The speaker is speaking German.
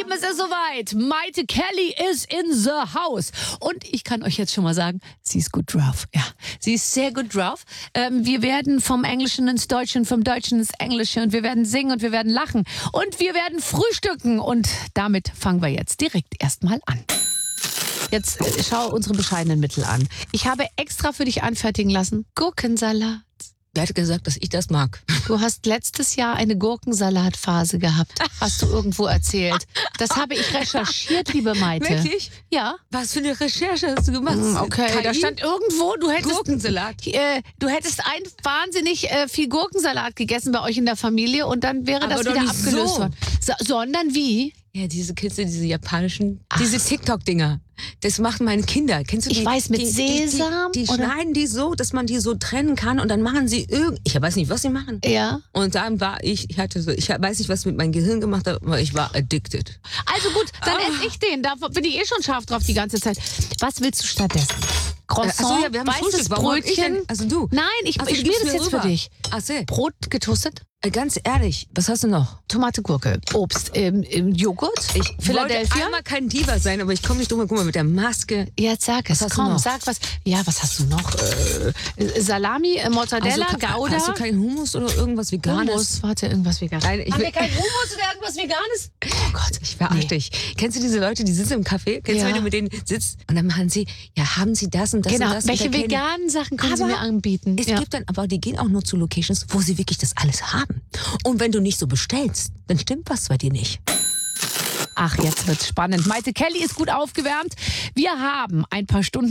Lieben, es ist soweit. Maite Kelly is in the house. Und ich kann euch jetzt schon mal sagen, sie ist gut drauf. Ja, sie ist sehr gut drauf. Wir werden vom Englischen ins Deutsche und vom Deutschen ins Englische und wir werden singen und wir werden lachen und wir werden frühstücken. Und damit fangen wir jetzt direkt erstmal an. Jetzt schau unsere bescheidenen Mittel an. Ich habe extra für dich anfertigen lassen Gurkensalat. Wer hat gesagt, dass ich das mag? Du hast letztes Jahr eine Gurkensalatphase gehabt. Hast du irgendwo erzählt. Das habe ich recherchiert, liebe Maite. Wirklich? Ja. Was für eine Recherche hast du gemacht? Okay, KI? da stand irgendwo, du hättest Gurkensalat. Du hättest wahnsinnig viel Gurkensalat gegessen bei euch in der Familie und dann wäre Aber das doch wieder nicht abgelöst so. worden. Sondern wie? Ja, diese Kids, diese japanischen, diese TikTok-Dinger. Das machen meine Kinder. Kennst du die? Ich weiß, mit Sesam, Die oder? schneiden die so, dass man die so trennen kann und dann machen sie ich weiß nicht, was sie machen. Ja. Und dann war ich weiß nicht, was mit meinem Gehirn gemacht hat, aber ich war addicted. Also gut, dann esse ich den. Da bin ich schon scharf drauf die ganze Zeit. Was willst du stattdessen? Croissant, Ach so, ja, wir haben weißes Frühstück. Warum hab ich Brötchen? denn? Also du. Nein, ich Ach so, du schmier gibst das mir jetzt rüber. für dich. Ach so. Brot getoastet, Ganz ehrlich, was hast du noch? Tomate, Gurke, Obst, Joghurt, Ich Philadelphia. wollte einmal kein Diva sein, aber ich komme nicht drum. Guck mal, mit der Maske. Jetzt sag es, Was hast du komm, noch? sag was. Ja, was hast du noch? Mortadella, Gouda. Hast du keinen Hummus oder irgendwas Veganes? Hummus, warte, irgendwas Veganes. Nein, ich Haben will- wir keinen Hummus oder irgendwas Veganes? Oh Gott, Ich verachte dich. Kennst du diese Leute, die sitzen im Café? Kennst Ja. du, wenn du mit denen sitzt? Und dann machen sie, ja, haben sie das und das Genau, und das? welche und da kennen- veganen Sachen können Sie Aber mir anbieten? Es Ja. gibt dann, aber die gehen auch nur zu Locations, wo sie wirklich das alles haben. Und wenn du nicht so bestellst, dann stimmt was bei dir nicht. Ach, jetzt wird's spannend. Maite Kelly ist gut aufgewärmt. Wir haben ein paar Stunden